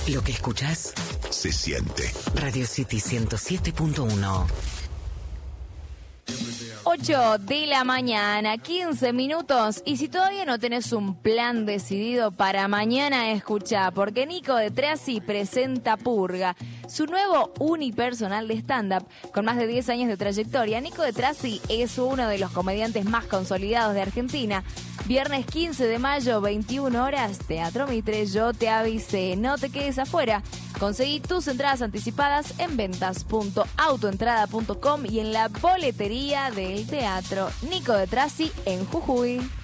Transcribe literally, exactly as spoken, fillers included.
Lo que escuchás se siente. Radio City ciento siete punto uno. ocho de la mañana, quince minutos. Y si todavía no tenés un plan decidido para mañana, escuchá, porque Nico de Trasi presenta Purga, su nuevo unipersonal de stand-up. Con más de diez años de trayectoria, Nico de Trasi es uno de los comediantes más consolidados de Argentina. Viernes quince de mayo, veintiuna horas, Teatro Mitre. Yo te avisé, no te quedes afuera. Conseguí tus entradas anticipadas en ventas punto autoentrada punto com y en la boletería del teatro. Nico de Trasi en Jujuy.